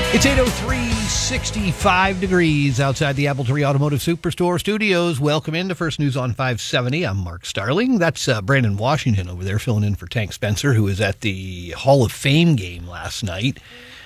It's 8:03, 65 degrees outside the Apple Tree Automotive Superstore studios. Welcome into First News on 570. I'm Mark Starling. That's Brandon Washington over there filling in for Tank Spencer, who was at the Hall of Fame game last night.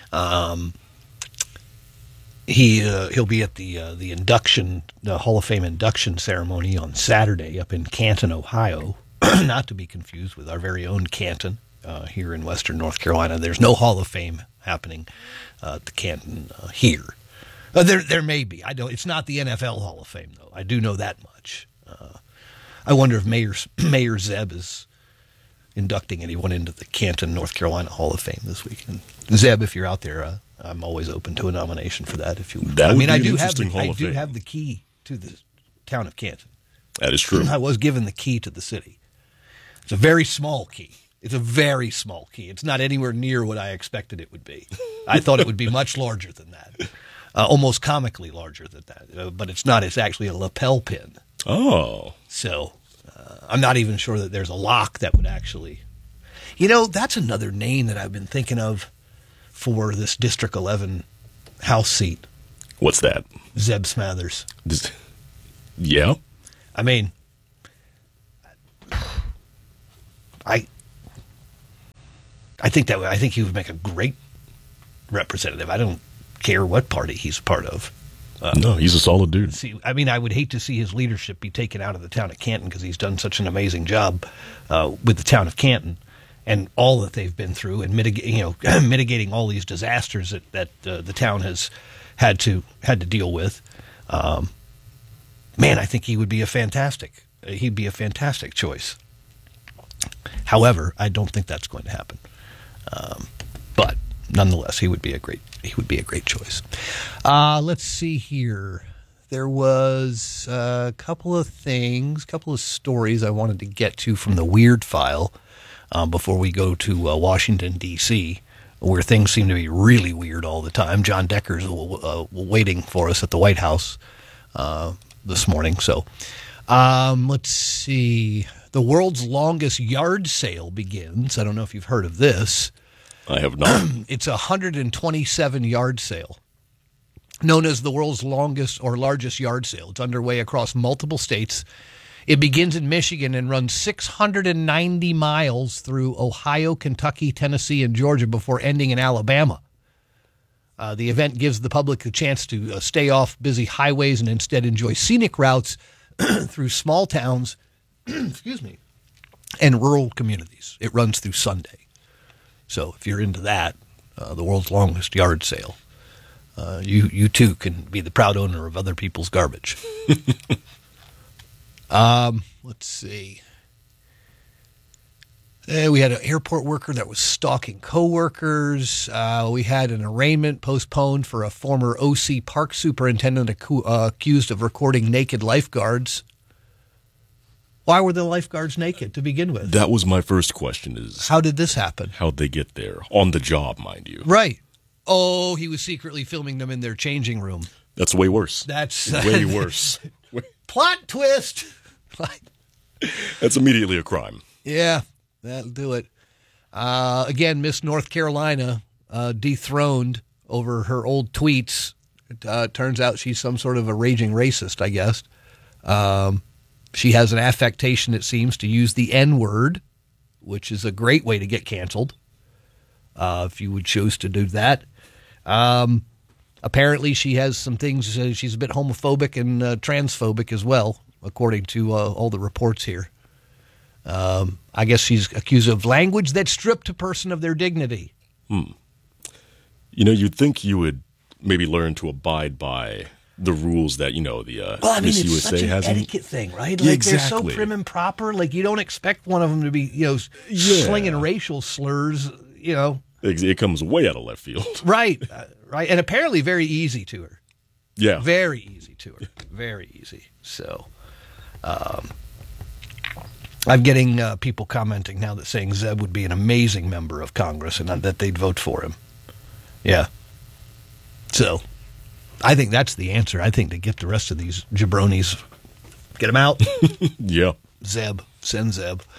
He'll be at the induction, the Hall of Fame induction ceremony on Saturday up in Canton, Ohio. Not to be confused with our very own Canton here in Western North Carolina. There's no Hall of Fame happening at the Canton here. There may be. I don't. It's not the NFL Hall of Fame though. I do know that much. I wonder if Mayor Zeb is inducting anyone into the Canton, North Carolina Hall of Fame this weekend. Zeb, if you're out there, I'm always open to a nomination for that. If you, I do have the key to the town of Canton. That is true. I was given the key to the city. It's a very small key. It's a very small key. It's not anywhere near what I expected it would be. I thought it would be much larger than that, almost comically larger than that. But it's not. It's actually a lapel pin. Oh. So I'm not even sure that there's a lock that would actually. You know, that's another name that I've been thinking of for this District 11 House seat. What's that? Zeb Smathers. Yeah. I mean, I think he would make a great representative. I don't care what party he's a part of. No, he's a solid dude. I mean, I would hate to see his leadership be taken out of the town of Canton because he's done such an amazing job with the town of Canton and all that they've been through and mitigating all these disasters that the town has had to deal with. Man, I think he would be he'd be a fantastic choice. However, I don't think that's going to happen. But nonetheless, he would be a great choice. Let's see here. There was a couple of stories I wanted to get to from the Weird File before we go to Washington, D.C., where things seem to be really weird all the time. John Decker's waiting for us at the White House this morning. So let's see. The world's longest yard sale begins. I don't know if you've heard of this. I have not. It's a 127 yard sale, known as the world's longest or largest yard sale. It's underway across multiple states. It begins in Michigan and runs 690 miles through Ohio, Kentucky, Tennessee, and Georgia before ending in Alabama. The event gives the public a chance to stay off busy highways and instead enjoy scenic routes through small towns and rural communities. It runs through Sunday. So if you're into that, the world's longest yard sale, you too can be the proud owner of other people's garbage. Let's see. We had an airport worker that was stalking coworkers. We had an arraignment postponed for a former OC park superintendent accused of recording naked lifeguards. Why were the lifeguards naked to begin with? That was my first question is... How did this happen? How'd they get there? On the job, mind you. Right. Oh, he was secretly filming them in their changing room. That's way worse. That's... way worse. Plot twist! That's immediately a crime. Yeah, that'll do it. Again, Miss North Carolina dethroned over her old tweets. Turns out she's some sort of a raging racist, I guess. She has an affectation, it seems, to use the N-word, which is a great way to get canceled, if you would choose to do that. Apparently, she has some things. She's a bit homophobic and transphobic as well, according to all the reports here. I guess she's accused of language that stripped a person of their dignity. You know, you'd think you would maybe learn to abide by the rules that, the Miss it's USA such has. An etiquette thing, right? Yeah, Like exactly. They're so prim and proper. Like you don't expect one of them to be, slinging racial slurs. It comes way out of left field. Right, right, and apparently very easy to her. Yeah, very easy to her. Very easy. So, I'm getting people commenting now that saying Zeb would be an amazing member of Congress and that they'd vote for him. Yeah. So, I think that's the answer. I think to get the rest of these jabronis, get them out. Yeah. Zeb. Send Zeb.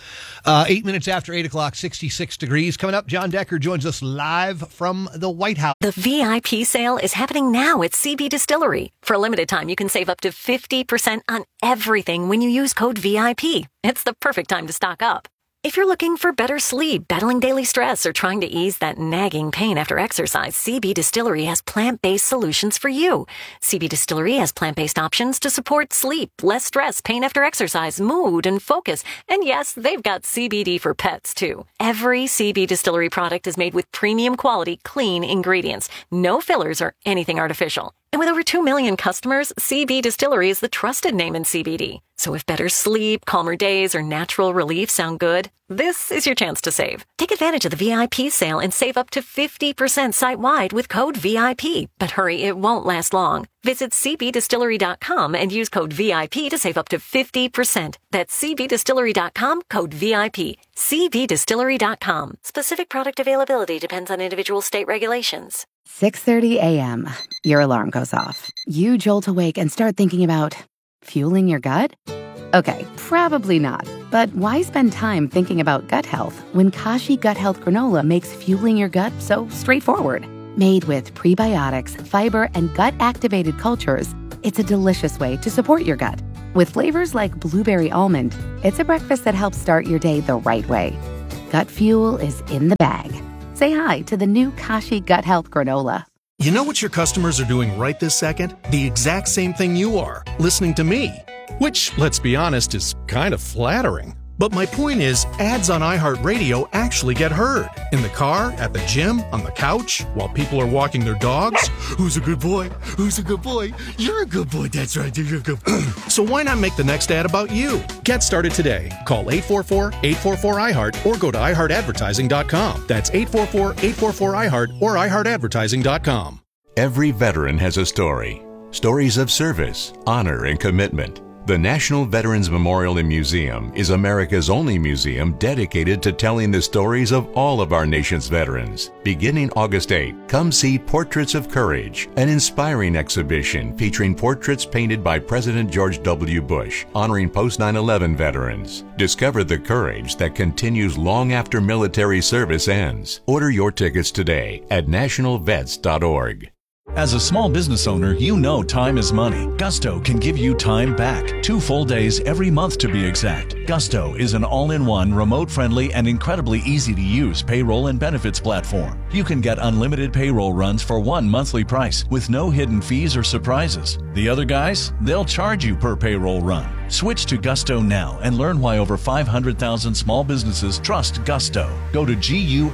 8 minutes after 8 o'clock, 66 degrees. Coming up, John Decker joins us live from the White House. The VIP sale is happening now at CB Distillery. For a limited time, you can save up to 50% on everything when you use code VIP. It's the perfect time to stock up. If you're looking for better sleep, battling daily stress, or trying to ease that nagging pain after exercise, CB Distillery has plant-based solutions for you. CB Distillery has plant-based options to support sleep, less stress, pain after exercise, mood, and focus. And yes, they've got CBD for pets, too. Every CB Distillery product is made with premium quality, clean ingredients. No fillers or anything artificial. And with over 2 million customers, CB Distillery is the trusted name in CBD. So if better sleep, calmer days, or natural relief sound good, this is your chance to save. Take advantage of the VIP sale and save up to 50% site-wide with code VIP. But hurry, it won't last long. Visit cbdistillery.com and use code VIP to save up to 50%. That's cbdistillery.com, code VIP. cbdistillery.com. Specific product availability depends on individual state regulations. 6:30 a.m. Your alarm goes off. You jolt awake and start thinking about fueling your gut? Okay, probably not. But why spend time thinking about gut health when Kashi Gut Health Granola makes fueling your gut so straightforward? Made with prebiotics, fiber, and gut-activated cultures, it's a delicious way to support your gut. With flavors like blueberry almond, it's a breakfast that helps start your day the right way. Gut fuel is in the bag. Say hi to the new Kashi Gut Health Granola. You know what your customers are doing right this second? The exact same thing you are, listening to me. Which, let's be honest, is kind of flattering. But my point is, ads on iHeartRadio actually get heard. In the car, at the gym, on the couch, while people are walking their dogs. Who's a good boy? Who's a good boy? You're a good boy, that's right, you're a good boy. So why not make the next ad about you? Get started today. Call 844-844-iHeart or go to iHeartAdvertising.com. That's 844-844-iHeart or iHeartAdvertising.com. Every veteran has a story. Stories of service, honor, and commitment. The National Veterans Memorial and Museum is America's only museum dedicated to telling the stories of all of our nation's veterans. Beginning August 8, come see Portraits of Courage, an inspiring exhibition featuring portraits painted by President George W. Bush, honoring post-9/11 veterans. Discover the courage that continues long after military service ends. Order your tickets today at nationalvets.org. As a small business owner, you know time is money. Gusto can give you time back. 2 full days every month to be exact. Gusto is an all-in-one, remote-friendly, and incredibly easy-to-use payroll and benefits platform. You can get unlimited payroll runs for one monthly price with no hidden fees or surprises. The other guys, they'll charge you per payroll run. Switch to Gusto now and learn why over 500,000 small businesses trust Gusto. Go to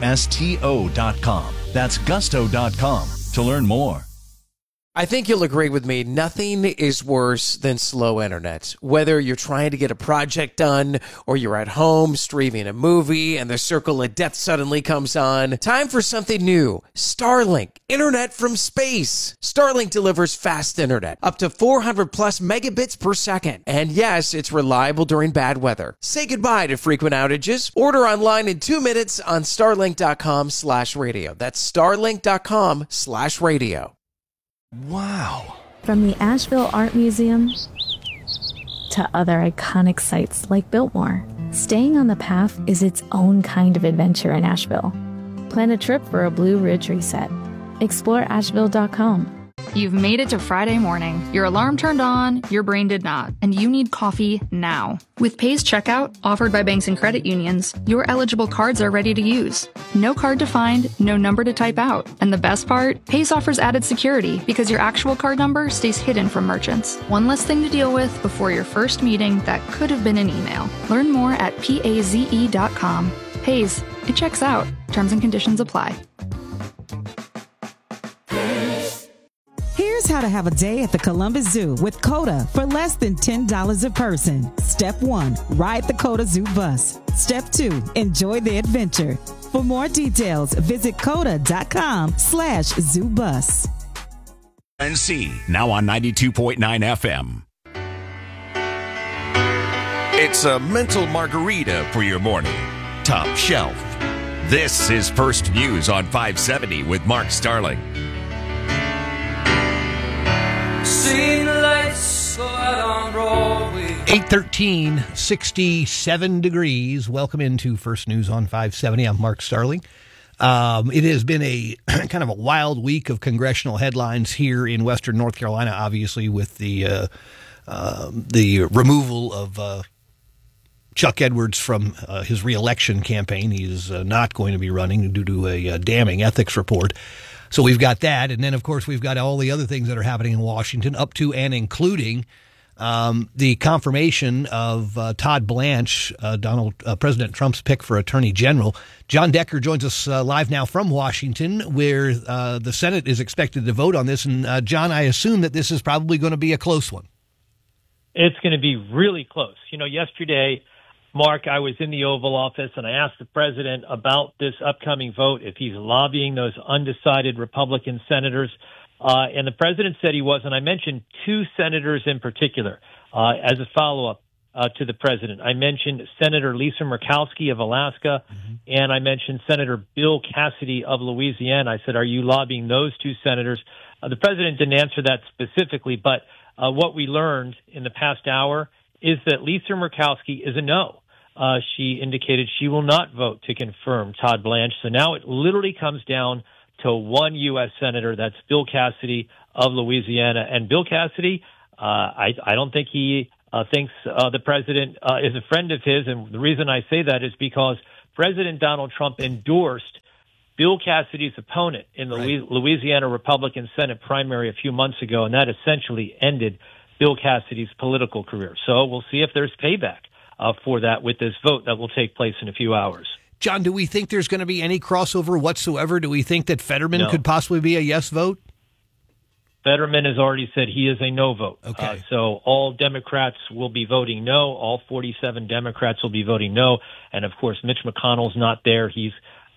GUSTO.com. That's Gusto.com to learn more. I think you'll agree with me, nothing is worse than slow internet. Whether you're trying to get a project done or you're at home streaming a movie and the circle of death suddenly comes on, time for something new. Starlink, internet from space. Starlink delivers fast internet, up to 400 plus megabits per second. And yes, it's reliable during bad weather. Say goodbye to frequent outages. Order online in 2 minutes on starlink.com/radio. That's starlink.com/radio. Wow. From the Asheville Art Museum to other iconic sites like Biltmore, staying on the path is its own kind of adventure in Asheville. Plan a trip for a Blue Ridge reset. Explore Asheville.com. You've made it to Friday morning. Your alarm turned on, your brain did not, and you need coffee now. With Pay's checkout, offered by banks and credit unions, your eligible cards are ready to use. No card to find, no number to type out. And the best part? Pay's offers added security because your actual card number stays hidden from merchants. One less thing to deal with before your first meeting that could have been an email. Learn more at PAZE.com. Pay's, it checks out. Terms and conditions apply. Here's how to have a day at the Columbus Zoo with COTA for less than $10 a person. Step 1, ride the COTA Zoo bus. Step 2, enjoy the adventure. For more details, visit COTA.com/zoobus. NC, now on 92.9 FM. It's a mental margarita for your morning. Top Shelf. This is First News on 570 with Mark Starling. Seeing the lights 8:13, 67 degrees. Welcome into First News on 570. I'm Mark Starling. It has been a kind of a wild week of congressional headlines here in Western North Carolina, obviously, with the removal of Chuck Edwards from his reelection campaign. He is not going to be running due to a damning ethics report. So we've got that. And then, of course, we've got all the other things that are happening in Washington, up to and including the confirmation of Todd Blanche, President Trump's pick for Attorney General. John Decker joins us live now from Washington, where the Senate is expected to vote on this. And, John, I assume that this is probably going to be a close one. It's going to be really close. You know, yesterday, Mark, I was in the Oval Office, and I asked the president about this upcoming vote, if he's lobbying those undecided Republican senators. And the president said he was, and I mentioned two senators in particular as a follow-up to the president. I mentioned Senator Lisa Murkowski of Alaska, and I mentioned Senator Bill Cassidy of Louisiana. I said, are you lobbying those two senators? The president didn't answer that specifically, but what we learned in the past hour is that Lisa Murkowski is a no. She indicated she will not vote to confirm Todd Blanche. So now it literally comes down to one U.S. senator. That's Bill Cassidy of Louisiana. And Bill Cassidy, I don't think he thinks the president is a friend of his. And the reason I say that is because President Donald Trump endorsed Bill Cassidy's opponent in the Louisiana Republican Senate primary a few months ago, and that essentially ended Bill Cassidy's political career. So we'll see if there's payback for that with this vote that will take place in a few hours. John, do we think there's going to be any crossover whatsoever? Do we think that Fetterman could possibly be a yes vote? Fetterman has already said he is a no vote. Okay. So all Democrats will be voting no. All 47 Democrats will be voting no. And, of course, Mitch McConnell's not there. He's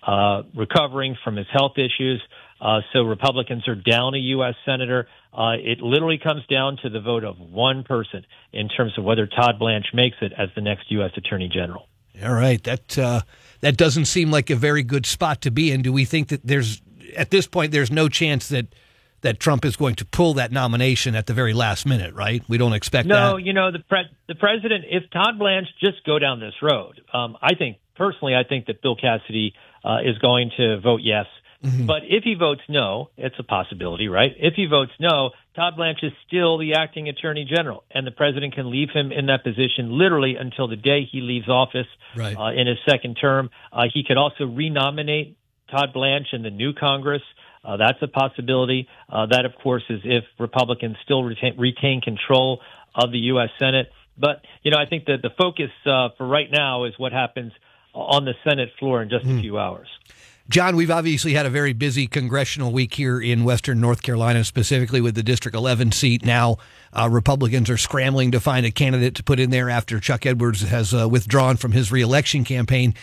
recovering from his health issues. So Republicans are down a U.S. senator. It literally comes down to the vote of one person in terms of whether Todd Blanche makes it as the next U.S. Attorney General. All right. That doesn't seem like a very good spot to be in. Do we think that at this point, there's no chance that Trump is going to pull that nomination at the very last minute, right? We don't expect that. No, you know, the president, if Todd Blanche just go down this road, I think that Bill Cassidy is going to vote yes. Mm-hmm. But if he votes no, it's a possibility, right? If he votes no, Todd Blanche is still the acting attorney general, and the president can leave him in that position literally until the day he leaves office in his second term. He could also renominate Todd Blanche in the new Congress. That's a possibility. That, of course, is if Republicans still retain control of the U.S. Senate. But, you know, I think that the focus for right now is what happens on the Senate floor in just a few hours. John, we've obviously had a very busy congressional week here in Western North Carolina, specifically with the District 11 seat. Now, Republicans are scrambling to find a candidate to put in there after Chuck Edwards has withdrawn from his reelection campaign.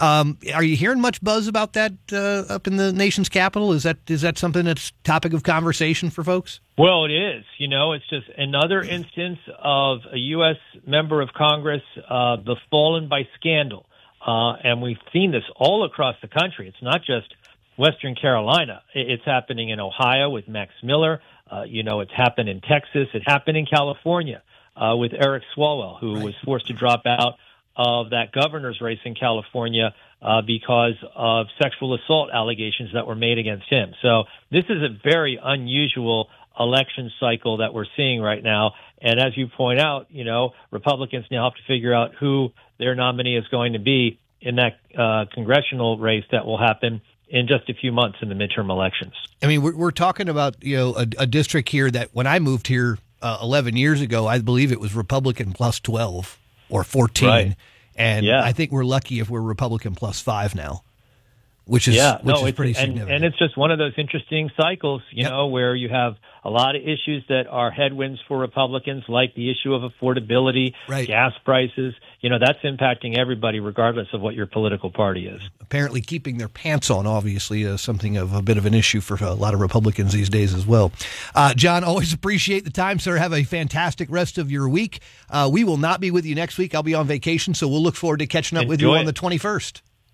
Are you hearing much buzz about that up in the nation's capital? Is that something that's topic of conversation for folks? Well, it is. You know, it's just another instance of a U.S. member of Congress befallen by scandal. And we've seen this all across the country. It's not just Western Carolina. It's happening in Ohio with Max Miller. It's happened in Texas. It happened in California with Eric Swalwell, who was forced to drop out of that governor's race in California because of sexual assault allegations that were made against him. So this is a very unusual election cycle that we're seeing right now. And as you point out, you know, Republicans now have to figure out who their nominee is going to be in that congressional race that will happen in just a few months in the midterm elections. I mean, we're talking about, you know, a district here that when I moved here 11 years ago, I believe it was Republican plus 12 or 14. Right. And I think we're lucky if we're Republican plus 5 now. Which is pretty significant. And it's just one of those interesting cycles, you know, where you have a lot of issues that are headwinds for Republicans, like the issue of affordability, gas prices. You know, that's impacting everybody regardless of what your political party is. Apparently keeping their pants on, obviously, is something of a bit of an issue for a lot of Republicans these days as well. John, always appreciate the time, sir. Have a fantastic rest of your week. We will not be with you next week. I'll be on vacation, so we'll look forward to catching up with you on the 21st.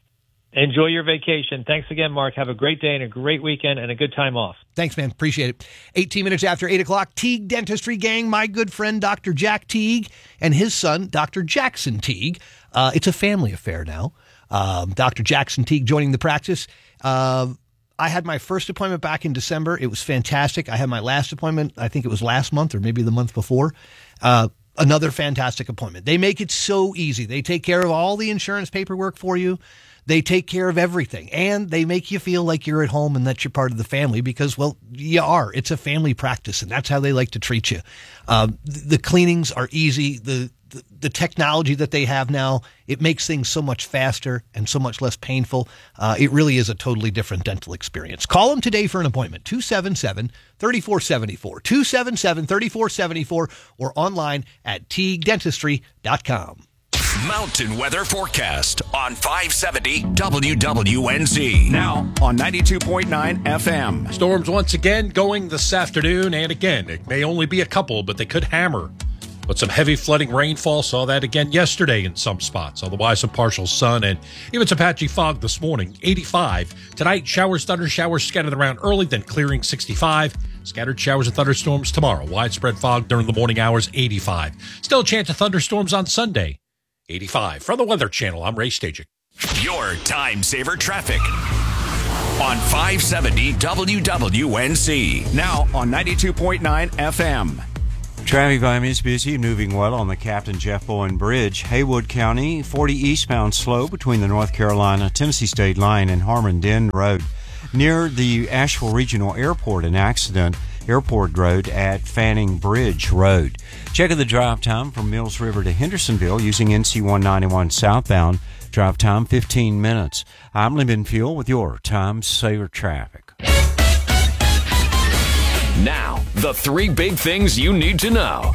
Enjoy your vacation. Thanks again, Mark. Have a great day and a great weekend and a good time off. Thanks, man. Appreciate it. 18 minutes after 8 o'clock, Teague Dentistry gang, my good friend, Dr. Jack Teague, and his son, Dr. Jackson Teague. It's a family affair now. Dr. Jackson Teague joining the practice. I had my first appointment back in December. It was fantastic. I had my last appointment, I think it was last month or maybe the month before. Another fantastic appointment. They make it so easy. They take care of all the insurance paperwork for you. They take care of everything, and they make you feel like you're at home and that you're part of the family because, well, you are. It's a family practice, and that's how they like to treat you. The cleanings are easy. The technology that they have now, it makes things so much faster and so much less painful. It really is a totally different dental experience. Call them today for an appointment, 277-3474, 277-3474, or online at teaguedentistry.com. Mountain weather forecast on 570 WWNZ. Now on 92.9 FM. Storms once again going this afternoon, and again, it may only be a couple, but they could hammer. But some heavy flooding rainfall, saw that again yesterday in some spots. Otherwise, some partial sun and even some patchy fog this morning, 85. Tonight, showers, thunder showers scattered around early, then clearing, 65. Scattered showers and thunderstorms tomorrow. Widespread fog during the morning hours, 85. Still a chance of thunderstorms on Sunday, 85. From the Weather Channel, I'm Ray Stajic. Your time saver traffic on 570 WWNZ. Now on 92.9 FM. Traffic volume is busy, moving well on the Captain Jeff Bowen Bridge. Haywood County, 40 eastbound slow between the North Carolina-Tennessee State line and Harmon-Den Road. Near the Asheville Regional Airport, an accident, Airport Road at Fanning Bridge Road. Check the drive time from Mills River to Hendersonville using NC 191 southbound. Drive time 15 minutes. I'm Lemon Fuel with your Time Saver Traffic. Now, the three big things you need to know.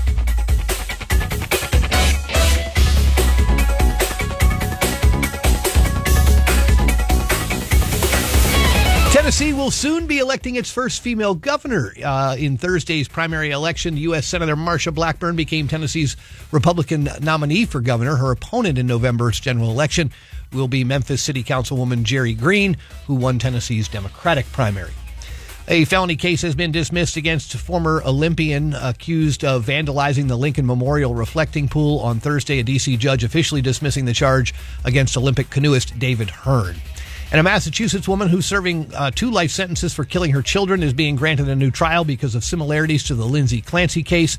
Tennessee will soon be electing its first female governor. In Thursday's primary election, U.S. Senator Marsha Blackburn became Tennessee's Republican nominee for governor. Her opponent in November's general election will be Memphis City Councilwoman Jerry Green, who won Tennessee's Democratic primary. A felony case has been dismissed against former Olympian accused of vandalizing the Lincoln Memorial reflecting pool. On Thursday, a D.C. judge officially dismissing the charge against Olympic canoeist David Hearn. And a Massachusetts woman who's serving 2 life sentences for killing her children is being granted a new trial because of similarities to the Lindsay Clancy case.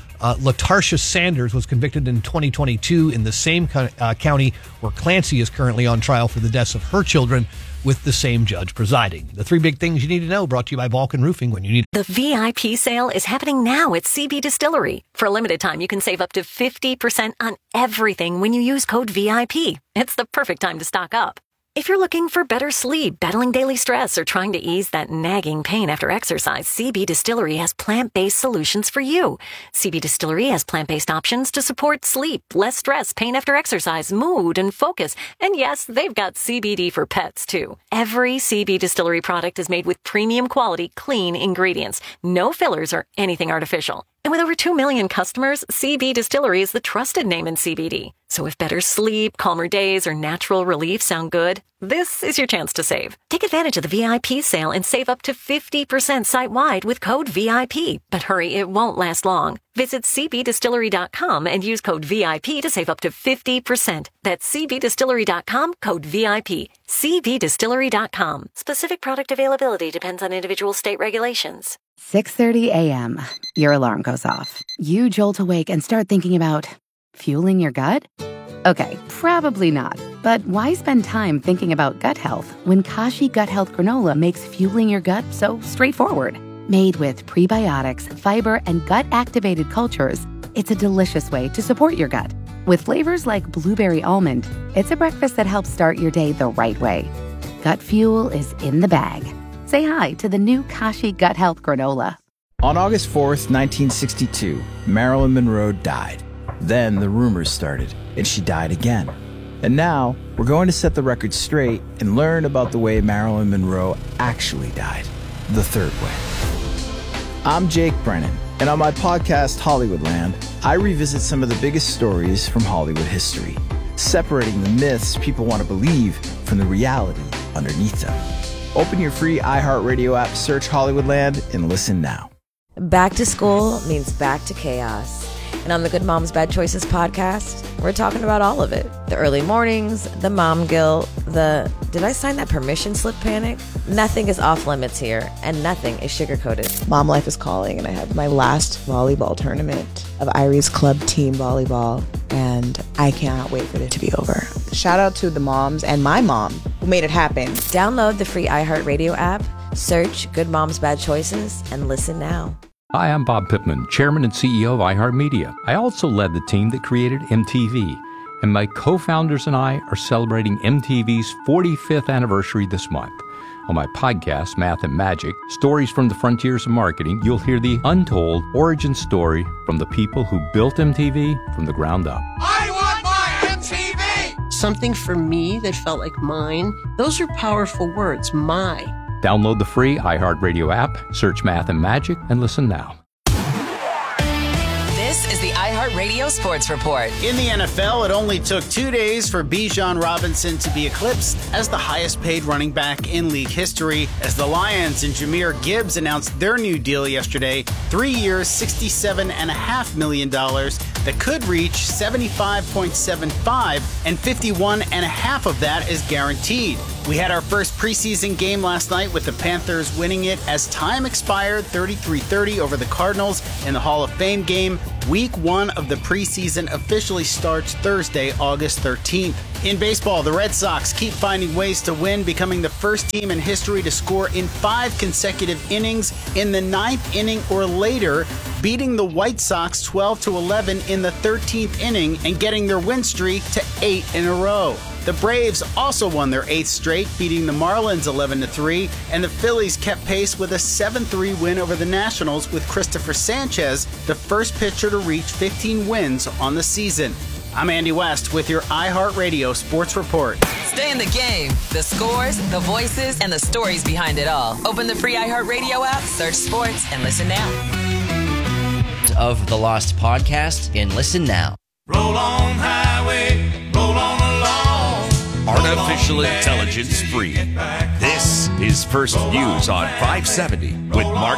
Latasha Sanders was convicted in 2022 in the same county where Clancy is currently on trial for the deaths of her children, with the same judge presiding. The three big things you need to know, brought to you by Balkan Roofing when you need. The VIP sale is happening now at CB Distillery. For a limited time, you can save up to 50% on everything when you use code VIP. It's the perfect time to stock up. If you're looking for better sleep, battling daily stress, or trying to ease that nagging pain after exercise, CB Distillery has plant-based solutions for you. CB Distillery has plant-based options to support sleep, less stress, pain after exercise, mood, and focus. And yes, they've got CBD for pets, too. Every CB Distillery product is made with premium quality, clean ingredients. No fillers or anything artificial. And with over 2 million customers, CB Distillery is the trusted name in CBD. So if better sleep, calmer days, or natural relief sound good, this is your chance to save. Take advantage of the VIP sale and save up to 50% site-wide with code VIP. But hurry, it won't last long. Visit cbdistillery.com and use code VIP to save up to 50%. That's cbdistillery.com, code VIP. cbdistillery.com. Specific product availability depends on individual state regulations. 6:30 a.m. Your alarm goes off. You jolt awake and start thinking about fueling your gut? Okay, probably not. But why spend time thinking about gut health when Kashi Gut Health Granola makes fueling your gut so straightforward? Made with prebiotics, fiber, and gut-activated cultures, it's a delicious way to support your gut. With flavors like blueberry almond, it's a breakfast that helps start your day the right way. Gut fuel is in the bag. Say hi to the new Kashi Gut Health Granola. On August 4th, 1962, Marilyn Monroe died. Then the rumors started, and she died again. And now, we're going to set the record straight and learn about the way Marilyn Monroe actually died, the third way. I'm Jake Brennan, and on my podcast, Hollywoodland, I revisit some of the biggest stories from Hollywood history. separating the myths people want to believe from the reality underneath them. Open your free iHeartRadio app, search Hollywoodland, and listen now. Back to school means back to chaos. And on the Good Moms Bad Choices podcast, we're talking about all of it. The early mornings, the mom guilt, the did I sign that permission slip panic? Nothing is off limits here, and nothing is sugar-coated. Mom life is calling, and I have my last volleyball tournament of Irie's Club Team Volleyball, and I cannot wait for it to be over. Shout out to the moms and my mom who made it happen. Download the free iHeartRadio app, search Good Moms Bad Choices, and listen now. Hi, I'm Bob Pittman, Chairman and CEO of iHeartMedia. I also led the team that created MTV, and my co-founders and I are celebrating MTV's 45th anniversary this month. On my podcast, Math and Magic, Stories from the Frontiers of Marketing, you'll hear the untold origin story from the people who built MTV from the ground up. I want my MTV! Something for me that felt like mine. Those are powerful words, my. Download the free iHeartRadio app, search Math and Magic, and listen now. This is the iHeartRadio Sports Report. In the NFL, it only took 2 days for Bijan Robinson to be eclipsed as the highest paid running back in league history, as the Lions and Jahmyr Gibbs announced their new deal yesterday, 3 years, $67.5 million that could reach $75.75, and $51.5 of that is guaranteed. We had our first preseason game last night with the Panthers winning it as time expired 33-30 over the Cardinals in the Hall of Fame game. Week 1 of the preseason officially starts Thursday, August 13th. In baseball, the Red Sox keep finding ways to win, becoming the first team in history to score in 5 consecutive innings in the 9th inning or later, beating the White Sox 12-11 in the 13th inning and getting their win streak to 8 in a row. The Braves also won their 8th straight, beating the Marlins 11-3, and the Phillies kept pace with a 7-3 win over the Nationals with Christopher Sanchez, the first pitcher to reach 15 wins on the season. I'm Andy West with your iHeartRadio Sports Report. Stay in the game. The scores, the voices, and the stories behind it all. Open the free iHeartRadio app, search sports, and listen now. Of the Lost podcast and listen now. Roll on highway, roll on along. Artificial intelligence free. This is First News on 570 with Mark